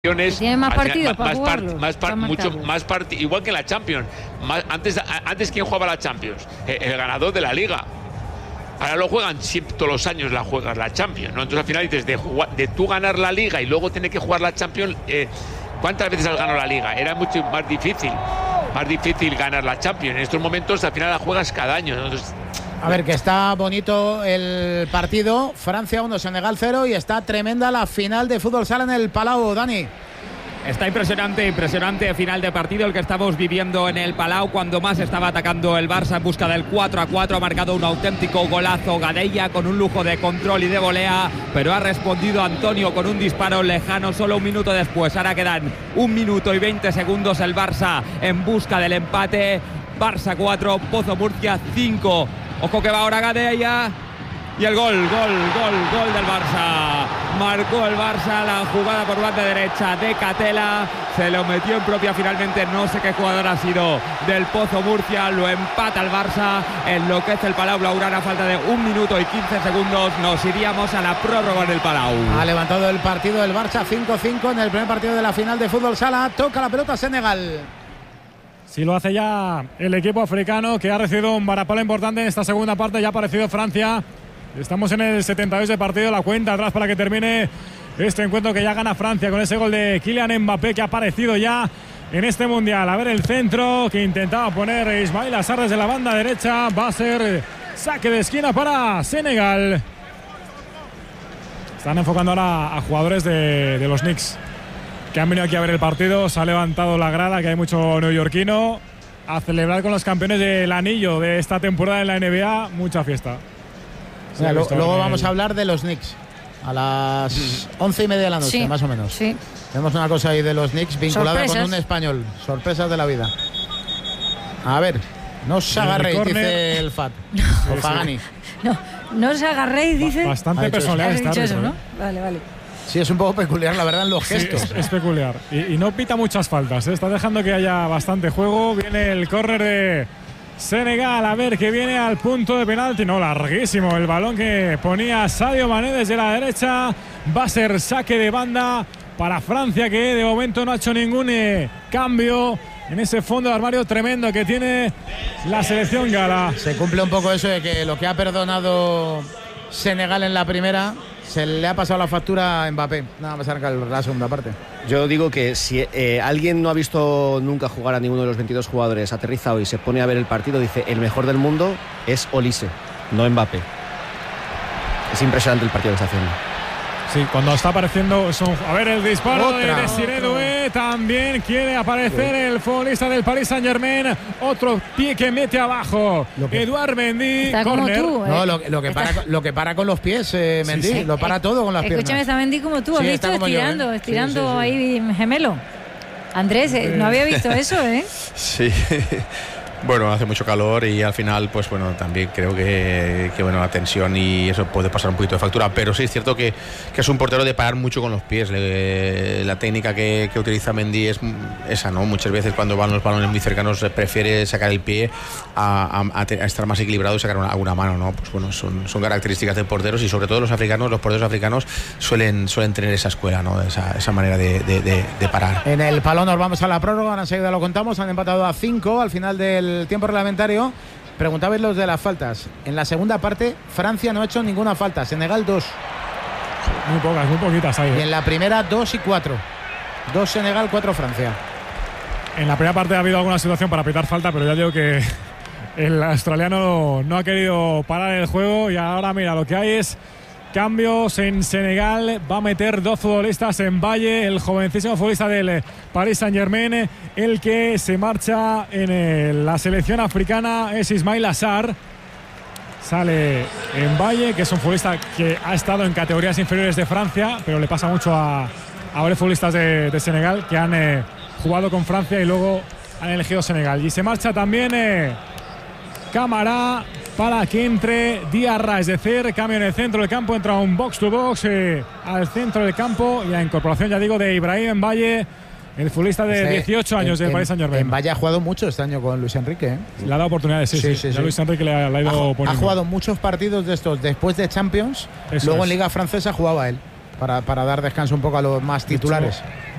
Tiene más partidos para jugarlo. Igual que la Champions. Antes ¿quién jugaba la Champions? El ganador de la Liga. Ahora lo juegan todos los años, la juegas la Champions, ¿no? Entonces al final dices, de tú ganar la Liga y luego tener que jugar la Champions, ¿cuántas veces has ganado la Liga? Era mucho más difícil ganar la Champions. En estos momentos al final la juegas cada año, ¿no? Entonces, a ver, que está bonito el partido. Francia 1, Senegal 0, y está tremenda la final de fútbol sala en el Palau, Dani. Está impresionante final de partido el que estamos viviendo en el Palau, cuando más estaba atacando el Barça en busca del 4-4. Ha marcado un auténtico golazo Gadella con un lujo de control y de volea, pero ha respondido Antonio con un disparo lejano solo un minuto después. Ahora quedan 1 minuto y 20 segundos. El Barça en busca del empate. Barça 4, Pozo Murcia 5. Ojo que va ahora Gadella. Y el gol del Barça. Marcó el Barça la jugada por banda derecha de Catela. Se lo metió en propia finalmente. No sé qué jugador ha sido del Pozo Murcia. Lo empata el Barça. Enloquece el Palau Blaugrana. A falta de 1 minuto y 15 segundos. Nos iríamos a la prórroga en el Palau. Ha levantado el partido del Barça 5-5 en el primer partido de la final de fútbol sala. Toca la pelota Senegal. Sí, lo hace ya el equipo africano, que ha recibido un varapalo importante en esta segunda parte. Ya ha aparecido Francia. Estamos en el 72 de partido, la cuenta atrás para que termine este encuentro, que ya gana Francia con ese gol de Kylian Mbappé, que ha aparecido ya en este mundial. A ver el centro que intentaba poner Ismail Assar desde la banda derecha. Va a ser saque de esquina para Senegal. Están enfocando ahora a jugadores de los Knicks que han venido aquí a ver el partido. Se ha levantado la grada, que hay mucho neoyorquino a celebrar con los campeones del anillo de esta temporada en la NBA. Mucha fiesta. Sí, luego vamos a hablar de los Knicks a las 11:30 de la noche, más o menos. Sí. Tenemos una cosa ahí de los Knicks vinculada sorpresas con un español. Sorpresas de la vida. A ver, no os agarréis, dice el Fat. O Fagani. No os agarréis, dice. Bastante personal está. está Has dicho eso, ¿no? Vale. Sí, es un poco peculiar, la verdad, en los gestos. Sí, es peculiar. Y no pita muchas faltas, ¿eh? Está dejando que haya bastante juego. Viene el córner de Senegal, a ver, que viene al punto de penalti. No, larguísimo el balón que ponía Sadio Mané desde la derecha. Va a ser saque de banda para Francia, que de momento no ha hecho ningún cambio en ese fondo de armario tremendo que tiene la selección gala. Se cumple un poco eso de que lo que ha perdonado Senegal en la primera se le ha pasado la factura a Mbappé. Nada más arranca la segunda parte. Yo digo que si alguien no ha visto nunca jugar a ninguno de los 22 jugadores, aterriza hoy y se pone a ver el partido, dice, el mejor del mundo es Olise, no Mbappé. Es impresionante el partido que está haciendo. Sí, cuando está apareciendo a ver el disparo de Desiré Doué. También quiere aparecer el futbolista del Paris Saint-Germain. Otro pie que mete abajo Edouard Mendy. Está como tú, No, lo que para con los pies, Mendy. Sí. Lo para todo con las piernas. Escúchame, está Mendy como tú. Has visto estirando sí. Ahí gemelo. Andrés, no había visto eso, ¿eh? Sí. Bueno, hace mucho calor y al final, pues bueno, también creo que bueno, la tensión y eso puede pasar un poquito de factura, pero sí es cierto que es un portero de parar mucho con los pies. La técnica que utiliza Mendy es esa, ¿no? Muchas veces cuando van los balones muy cercanos prefiere sacar el pie a estar más equilibrado y sacar alguna mano, ¿no? Pues bueno, son características de porteros, y sobre todo los porteros africanos suelen tener esa escuela, ¿no? Esa manera de parar. En el Palau nos vamos a la prórroga, ahora enseguida lo contamos. Han empatado a 5 al final del tiempo reglamentario. Preguntabais los de las faltas. En la segunda parte Francia no ha hecho ninguna falta, Senegal 2. Muy poquitas ahí. Y en la primera 2 y 4. 2 Senegal, 4 Francia. En la primera parte ha habido alguna situación para pitar falta, pero ya digo que el australiano no ha querido parar el juego, y ahora mira, lo que hay es cambios en Senegal. Va a meter 2 futbolistas en Valle, el jovencísimo futbolista del Paris Saint-Germain. El que se marcha en la selección africana es Ismail Assar. Sale en Valle, que es un futbolista que ha estado en categorías inferiores de Francia, pero le pasa mucho a varios futbolistas de Senegal que han jugado con Francia y luego han elegido Senegal. Y se marcha también Camara para que entre Diarra, es decir, cambio en el centro del campo, entra un box to box al centro del campo, y la incorporación, ya digo, de Ibrahim Valle, el futbolista de 18 años del Paris Saint-Germain. Valle ha jugado mucho este año con Luis Enrique, ¿eh? Le ha dado oportunidades, sí. Luis Enrique le ha ido poniendo. Ha jugado muchos partidos de estos después de Champions. Luego en Liga Francesa jugaba él para dar descanso un poco a los más titulares.